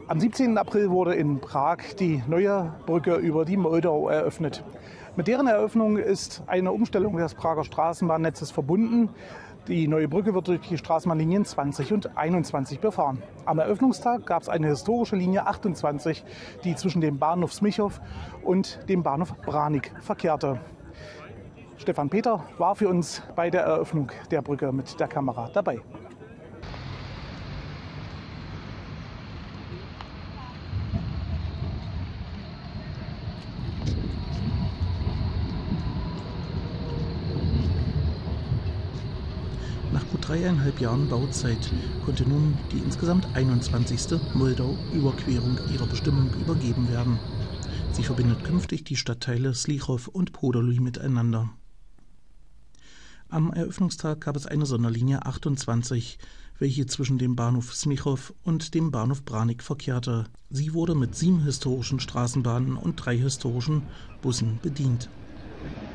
Am 17. April wurde in Prag die neue Brücke über die Moldau eröffnet. Mit deren Eröffnung ist eine Umstellung des Prager Straßenbahnnetzes verbunden. Die neue Brücke wird durch die Straßenbahnlinien 20 und 21 befahren. Am Eröffnungstag gab es eine historische Linie 28, die zwischen dem Bahnhof Smichow und dem Bahnhof Branik verkehrte. Stefan Peter war für uns bei der Eröffnung der Brücke mit der Kamera dabei. Nach gut 3,5 Jahren Bauzeit konnte nun die insgesamt 21. Moldau-Überquerung ihrer Bestimmung übergeben werden. Sie verbindet künftig die Stadtteile Slichow und Podoly miteinander. Am Eröffnungstag gab es eine Sonderlinie 28, welche zwischen dem Bahnhof Smichow und dem Bahnhof Branik verkehrte. Sie wurde mit 7 historischen Straßenbahnen und 3 historischen Bussen bedient.